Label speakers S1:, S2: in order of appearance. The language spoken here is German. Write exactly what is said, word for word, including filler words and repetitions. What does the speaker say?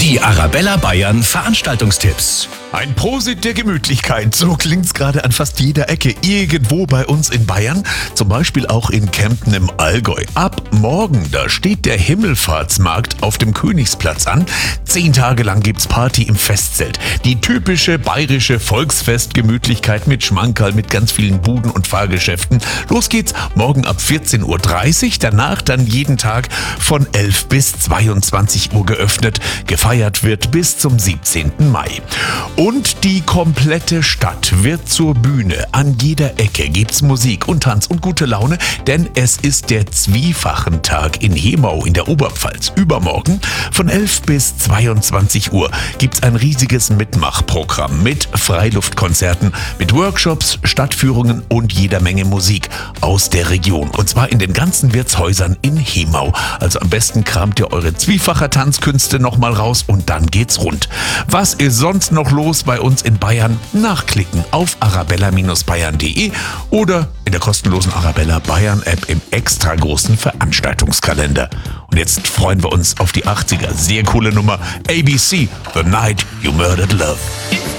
S1: Die Arabella Bayern Veranstaltungstipps.
S2: Ein Prosit der Gemütlichkeit, so klingt's gerade an fast jeder Ecke irgendwo bei uns in Bayern, zum Beispiel auch in Kempten im Allgäu. Ab morgen, da steht der Himmelfahrtsmarkt auf dem Königsplatz an. Zehn Tage lang gibt's Party im Festzelt. Die typische bayerische Volksfestgemütlichkeit mit Schmankerl, mit ganz vielen Buden und Fahrgeschäften. Los geht's morgen ab vierzehn Uhr dreißig, danach dann jeden Tag von elf bis zweiundzwanzig Uhr geöffnet. Gefeiert wird bis zum siebzehnten Mai. Und die komplette Stadt wird zur Bühne. An jeder Ecke gibt's Musik und Tanz und gute Laune, denn es ist der Zwiefachentag in Hemau in der Oberpfalz. Übermorgen von elf bis zweiundzwanzig Uhr gibt's ein riesiges Mitmachprogramm mit Freiluftkonzerten, mit Workshops, Stadtführungen und jeder Menge Musik aus der Region. Und zwar in den ganzen Wirtshäusern in Hemau. Also am besten kramt ihr eure Zwiefacher Tanzkünste nochmal raus und dann geht's rund. Was ist sonst noch los bei uns in Bayern? Nachklicken auf arabella Bindestrich bayern punkt de oder in der kostenlosen Arabella Bayern App im extra großen Veranstaltungskalender. Und jetzt freuen wir uns auf die achtziger. Sehr coole Nummer. A B C, The Night You Murdered Love.